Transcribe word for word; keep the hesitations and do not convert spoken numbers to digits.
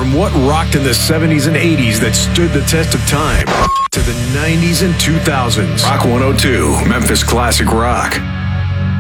From what rocked in the seventies and eighties that stood the test of time to the nineties and two thousands. Rock one oh two, Memphis Classic Rock.